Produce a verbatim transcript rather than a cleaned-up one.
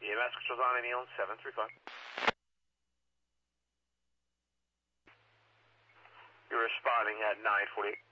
E M S controls on Emil seven three five. You're responding at nine forty-eight.